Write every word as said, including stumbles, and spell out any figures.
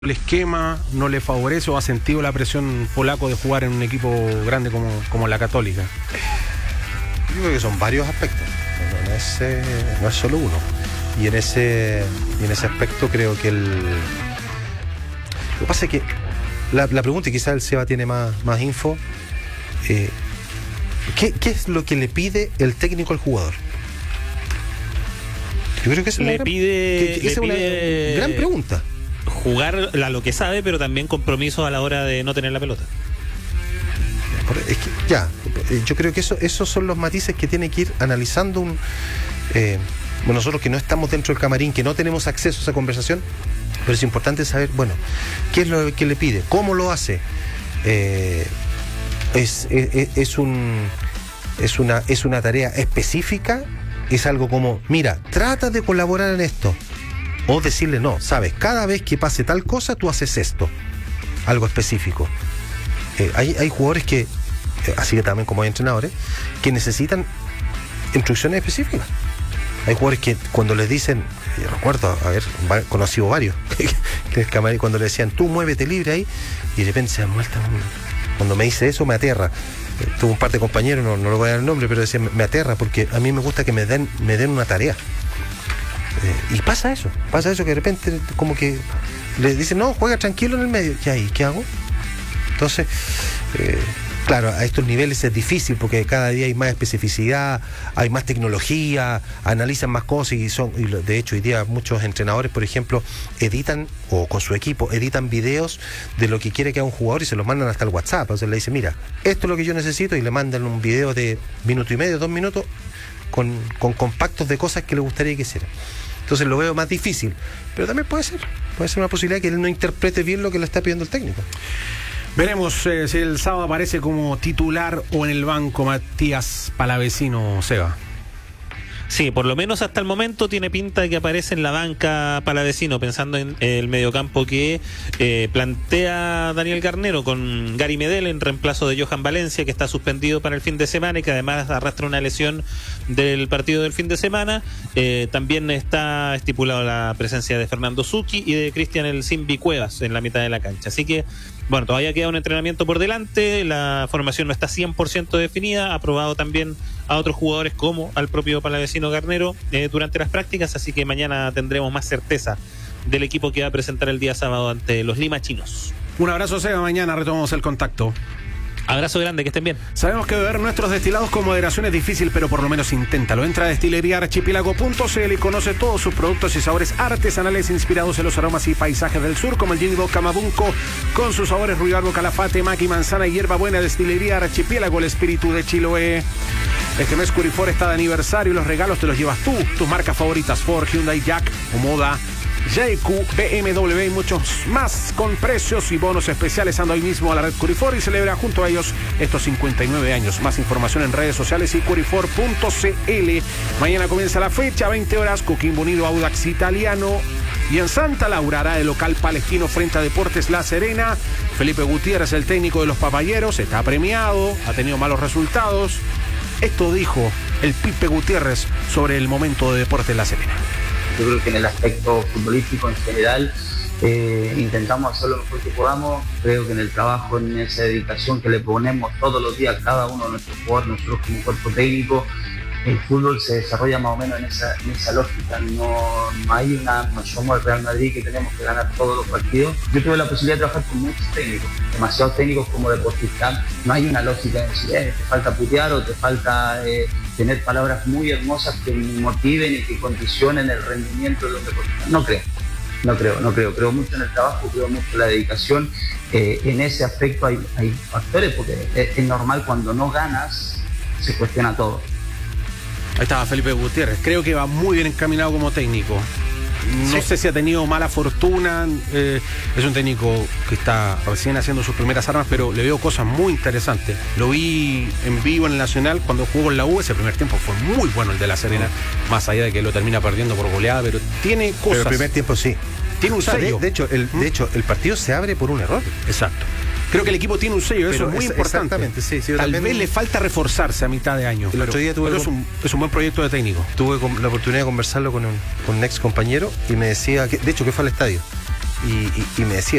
el esquema no le favorece o ha sentido la presión polaco de jugar en un equipo grande como, como la Católica? Yo creo que son varios aspectos, no, no, es, eh, no es solo uno. Y en ese, y en ese aspecto creo que el... Lo que pasa es que la, la pregunta, y quizás el Seba tiene más, más info, eh, ¿qué, ¿qué es lo que le pide el técnico al jugador? Yo creo que es una, le gran, pide, que, que le es una pide gran pregunta. Jugar a lo que sabe, pero también compromiso a la hora de no tener la pelota. Es que ya, yo creo que eso, esos son los matices que tiene que ir analizando un... Eh, bueno, nosotros que no estamos dentro del camarín, que no tenemos acceso a esa conversación, pero es importante saber, bueno, qué es lo que le pide, cómo lo hace. Eh, es, es, es, un, es, una, es una tarea específica, es algo como, mira, trata de colaborar en esto. O decirle, no, sabes, cada vez que pase tal cosa, tú haces esto. Algo específico. Eh, hay, hay jugadores que, eh, así que también como hay entrenadores, que necesitan instrucciones específicas. Hay jugadores que cuando les dicen, yo recuerdo haber conocido varios, que cuando le decían, tú muévete libre ahí, y de repente se dan vuelta. Cuando me dice eso, me aterra. Eh, tuve un par de compañeros, no, no lo voy a dar el nombre, pero decían, me aterra porque a mí me gusta que me den, me den una tarea. Eh, y pasa eso, pasa eso que de repente como que le dicen, no, juega tranquilo en el medio. ¿Y ahí qué hago? Entonces, eh, claro, a estos niveles es difícil porque cada día hay más especificidad, hay más tecnología, analizan más cosas y son, y de hecho hoy día muchos entrenadores, por ejemplo, editan, o con su equipo, editan videos de lo que quiere que haga un jugador y se los mandan hasta el WhatsApp. O sea, le dicen, mira, esto es lo que yo necesito, y le mandan un video de minuto y medio, dos minutos, con, con compactos de cosas que le gustaría que hiciera. Entonces lo veo más difícil, pero también puede ser, puede ser una posibilidad que él no interprete bien lo que le está pidiendo el técnico. Veremos eh, si el sábado aparece como titular o en el banco Matías Palavecino, Seba. Sí, por lo menos hasta el momento tiene pinta de que aparece en la banca Palavecino, pensando en el mediocampo que eh, plantea Daniel Garnero, con Gary Medel en reemplazo de Johan Valencia, que está suspendido para el fin de semana y que además arrastra una lesión del partido del fin de semana. Eh, también está estipulado la presencia de Fernando Zucchi y de Cristian El Simbi Cuevas en la mitad de la cancha. Así que, bueno, todavía queda un entrenamiento por delante, la formación no está cien por ciento definida, ha probado también a otros jugadores como al propio Palavecino Garnero eh, durante las prácticas, así que mañana tendremos más certeza del equipo que va a presentar el día sábado ante los Lima Chinos. Un abrazo, Seba, mañana retomamos el contacto. Abrazo grande, que estén bien. Sabemos que beber nuestros destilados con moderación es difícil, pero por lo menos inténtalo. Entra a destilería archipiélago punto c l y conoce todos sus productos y sabores artesanales inspirados en los aromas y paisajes del sur, como el Gin Vodka Mabunco, con sus sabores Ruibarbo, Calafate, Maqui, Manzana y Hierba Buena. Destilería Archipiélago, el espíritu de Chiloé. Este mes Curifor está de aniversario y los regalos te los llevas tú. Tus marcas favoritas, Ford, Hyundai, Jack o Moda, J Q, B M W y muchos más, con precios y bonos especiales. Anda hoy mismo a la red Curifor y celebra junto a ellos estos cincuenta y nueve años. Más información en redes sociales y curifor punto c l. Mañana comienza la fecha, veinte horas, Coquimbo Unido, Audax Italiano. Y en Santa Laura hará el local palestino frente a Deportes La Serena. Felipe Gutiérrez, el técnico de los Papayeros, está premiado, ha tenido malos resultados. Esto dijo el Pipe Gutiérrez sobre el momento de Deportes La Serena. Yo creo que en el aspecto futbolístico en general eh, intentamos hacer lo mejor que podamos. Creo que en el trabajo, en esa dedicación que le ponemos todos los días a cada uno de nuestros jugadores, nosotros como cuerpo técnico, el fútbol se desarrolla más o menos en esa, en esa lógica. No, no hay una, no somos el Real Madrid que tenemos que ganar todos los partidos. Yo tuve la posibilidad de trabajar con muchos técnicos, demasiados técnicos como deportistas. No hay una lógica de decir, eh, te falta putear o te falta eh, tener palabras muy hermosas que motiven y que condicionen el rendimiento de los deportistas. No creo, no creo, no creo. Creo mucho en el trabajo, creo mucho en la dedicación. Eh, en ese aspecto hay, hay factores, porque es, es normal cuando no ganas, se cuestiona todo. Ahí estaba Felipe Gutiérrez. Creo que va muy bien encaminado como técnico. No sí. sé si ha tenido mala fortuna. Eh, es un técnico que está recién haciendo sus primeras armas, pero le veo cosas muy interesantes. Lo vi en vivo en el Nacional cuando jugó en la U. Ese primer tiempo fue muy bueno el de La Serena, más allá de que lo termina perdiendo por goleada, pero tiene cosas. Pero el primer tiempo sí. Tiene un o sea, sello. De, de, hecho, el, ¿Mm? de hecho, el partido se abre por un error. Exacto. Creo que el equipo tiene un sello, eso pero es muy es, importante. Exactamente, sí, sí, Tal también... vez le falta reforzarse a mitad de año. El pero, otro día tuve pero con... es, un, es un buen proyecto de técnico. Tuve la oportunidad de conversarlo con un, con un ex compañero y me decía, que, de hecho, que fue al estadio. y, y, y me decía,